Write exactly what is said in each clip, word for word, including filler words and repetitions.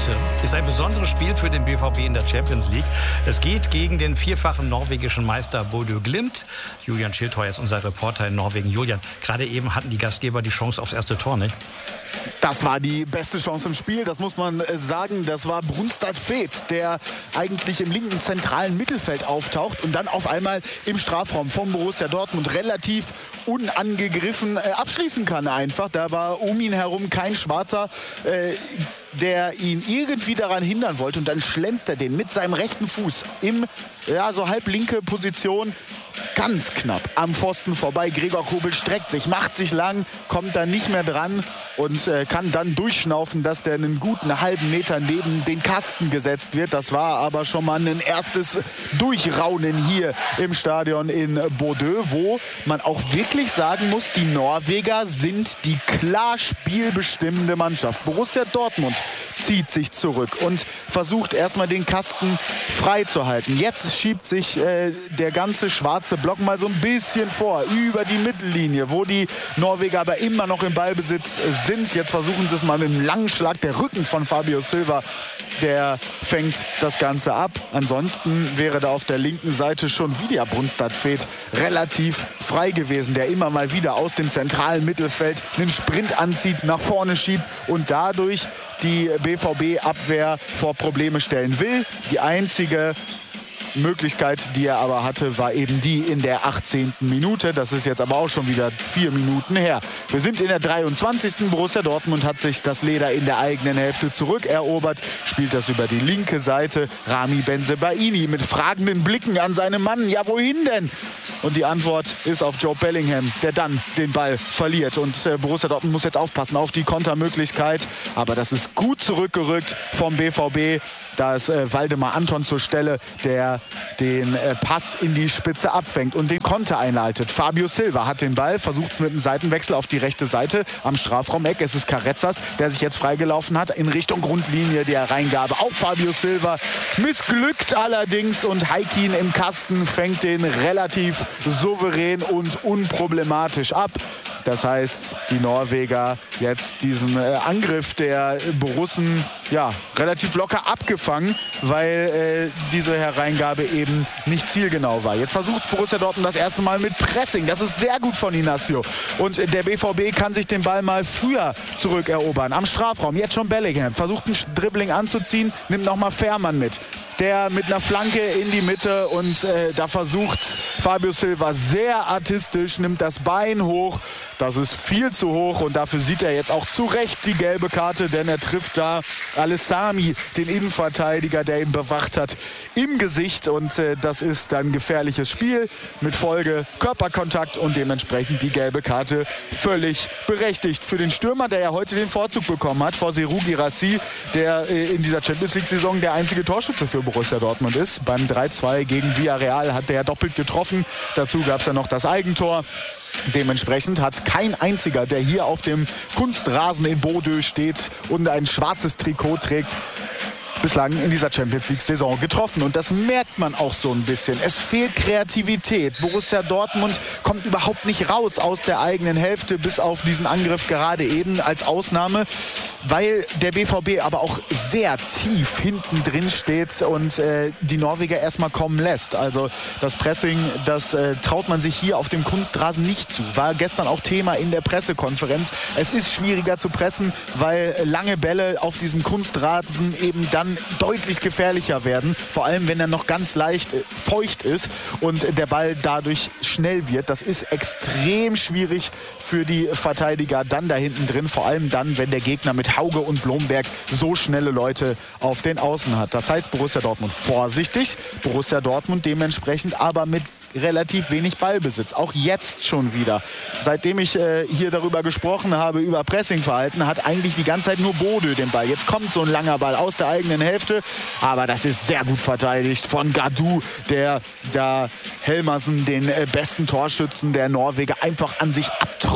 Heute ist ein besonderes Spiel für den B V B in der Champions League. Es geht gegen den vierfachen norwegischen Meister Bodø Glimt. Julian Schildheuer ist unser Reporter in Norwegen. Julian, gerade eben hatten die Gastgeber die Chance aufs erste Tor, nicht? Das war die beste Chance im Spiel, das muss man sagen. Das war Brunstad Fet, der eigentlich im linken zentralen Mittelfeld auftaucht und dann auf einmal im Strafraum von Borussia Dortmund relativ unangegriffen äh, abschließen kann einfach. Da war um ihn herum kein Schwarzer, äh, der ihn irgendwie daran hindern wollte. Und dann schlänzt er den mit seinem rechten Fuß im, ja, so halb linke Position ganz knapp am Pfosten vorbei. Gregor Kobel streckt sich, macht sich lang, kommt dann nicht mehr dran und äh, kann dann durchschnaufen, dass der einen guten halben Meter neben den Kasten gesetzt wird. Das war aber schon mal ein erstes Durchraunen hier im Stadion in Bodø, wo man auch wirklich sagen muss, die Norweger sind die klar spielbestimmende Mannschaft. Borussia Dortmund zieht sich zurück und versucht erstmal den Kasten freizuhalten. Jetzt schiebt sich äh, der ganze schwarze Block mal so ein bisschen vor, über die Mittellinie, wo die Norweger aber immer noch im Ballbesitz sind. Jetzt versuchen sie es mal mit einem langen Schlag. Der Rücken von Fabio Silva, der fängt das Ganze ab. Ansonsten wäre da auf der linken Seite schon wieder Brunstad Fet relativ frei gewesen, der immer mal wieder aus dem zentralen Mittelfeld einen Sprint anzieht, nach vorne schiebt und dadurch die B V B-Abwehr vor Probleme stellen will. Die einzige Möglichkeit, die er aber hatte, war eben die in der achtzehnten Minute. Das ist jetzt aber auch schon wieder vier Minuten her. Wir sind in der dreiundzwanzigsten Borussia Dortmund hat sich das Leder in der eigenen Hälfte zurückerobert, spielt das über die linke Seite. Rami Bensebaini mit fragenden Blicken an seinen Mann. Ja, wohin denn? Und die Antwort ist auf Joe Bellingham, der dann den Ball verliert. Und äh, Borussia Dortmund muss jetzt aufpassen auf die Kontermöglichkeit. Aber das ist gut zurückgerückt vom B V B. Da ist äh, Waldemar Anton zur Stelle, der den äh, Pass in die Spitze abfängt und den Konter einleitet. Fabio Silva hat den Ball, versucht mit einem Seitenwechsel auf die rechte Seite am Strafraumeck. Es ist Carrezzas, der sich jetzt freigelaufen hat in Richtung Grundlinie. Die Hereingabe auf Fabio Silva missglückt allerdings und Heikin im Kasten fängt den relativ souverän und unproblematisch ab. Das heißt, die Norweger jetzt diesen äh, Angriff der Borussen ja, relativ locker abgefangen, weil äh, diese Hereingabe eben nicht zielgenau war. Jetzt versucht Borussia Dortmund das erste Mal mit Pressing. Das ist sehr gut von Inacio. Und äh, der B V B kann sich den Ball mal früher zurückerobern. Am Strafraum, jetzt schon Bellingham. Versucht ein Dribbling anzuziehen, nimmt nochmal Fährmann mit. Der mit einer Flanke in die Mitte und äh, da versucht Fabio Silva sehr artistisch, nimmt das Bein hoch. Das ist viel zu hoch und dafür sieht er jetzt auch zu Recht die gelbe Karte, denn er trifft da Alessami, den Innenverteidiger, der ihn bewacht hat, im Gesicht und äh, das ist dann ein gefährliches Spiel mit Folge Körperkontakt und dementsprechend die gelbe Karte völlig berechtigt. Für den Stürmer, der ja heute den Vorzug bekommen hat, vor Serhou Guirassy, der äh, in dieser Champions League-Saison der einzige Torschütze für Borussia Dortmund ist. Beim drei zwei gegen Villarreal hat der doppelt getroffen. Dazu gab es ja noch das Eigentor. Dementsprechend hat kein einziger, der hier auf dem Kunstrasen in Bodø steht und ein schwarzes Trikot trägt, bislang in dieser Champions League-Saison getroffen. Und das merkt man auch so ein bisschen. Es fehlt Kreativität. Borussia Dortmund kommt überhaupt nicht raus aus der eigenen Hälfte, bis auf diesen Angriff gerade eben als Ausnahme, weil der B V B aber auch sehr tief hinten drin steht und äh, die Norweger erstmal kommen lässt. Also das Pressing, das äh, traut man sich hier auf dem Kunstrasen nicht zu. War gestern auch Thema in der Pressekonferenz. Es ist schwieriger zu pressen, weil lange Bälle auf diesem Kunstrasen eben dann deutlich gefährlicher werden, vor allem wenn er noch ganz leicht äh, feucht ist und der Ball dadurch schnell wird. Das ist extrem schwierig für die Verteidiger dann da hinten drin, vor allem dann, wenn der Gegner mit Hauge und Blomberg so schnelle Leute auf den Außen hat. Das heißt, Borussia Dortmund vorsichtig, Borussia Dortmund dementsprechend aber mit relativ wenig Ballbesitz. Auch jetzt schon wieder. Seitdem ich äh, hier darüber gesprochen habe, über Pressingverhalten, hat eigentlich die ganze Zeit nur Bodø den Ball. Jetzt kommt so ein langer Ball aus der eigenen Hälfte, aber das ist sehr gut verteidigt von Gadu, der da Helmersen, den äh, besten Torschützen der Norweger, einfach an sich abtropft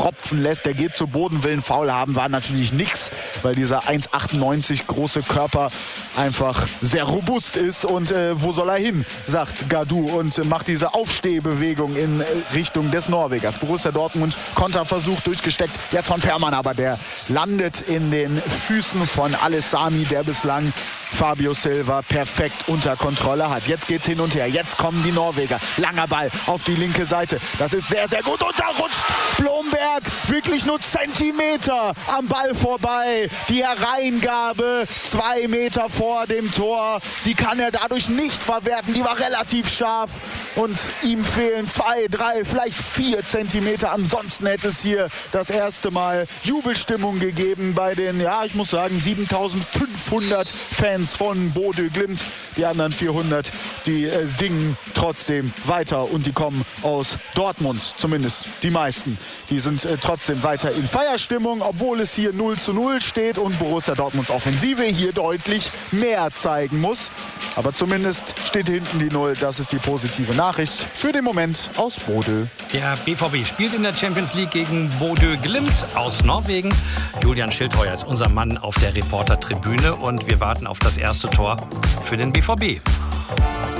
tropfen lässt. Der geht zu Boden, will einen Foul haben, war natürlich nichts, weil dieser eins achtundneunzig große Körper einfach sehr robust ist. Und äh, wo soll er hin, sagt Gadou und äh, macht diese Aufstehbewegung in äh, Richtung des Norwegers. Borussia Dortmund, Konterversuch durchgesteckt, jetzt von Fährmann, aber der landet in den Füßen von Alessami, der bislang Fabio Silva perfekt unter Kontrolle hat. Jetzt geht's hin und her, jetzt kommen die Norweger. Langer Ball auf die linke Seite, das ist sehr, sehr gut. Und da rutscht Blomberg wirklich nur Zentimeter am Ball vorbei. Die Hereingabe zwei Meter vor dem Tor, die kann er dadurch nicht verwerten. Die war relativ scharf und ihm fehlen zwei, drei, vielleicht vier Zentimeter. Ansonsten hätte es hier das erste Mal Jubelstimmung gegeben bei den, ja, ich muss sagen, siebentausendfünfhundert Fans von Bodø Glimt. Die anderen vierhundert, die äh, singen trotzdem weiter und die kommen aus Dortmund, zumindest die meisten. Die sind äh, trotzdem weiter in Feierstimmung, obwohl es hier null zu null steht und Borussia Dortmunds Offensive hier deutlich mehr zeigen muss. Aber zumindest steht hinten die Null. Das ist die positive Nachricht für den Moment aus Bodø. Der B V B spielt in der Champions League gegen Bodø Glimt aus Norwegen. Julian Schildheuer ist unser Mann auf der Reportertribüne und wir warten auf das erste Tor für den B V B.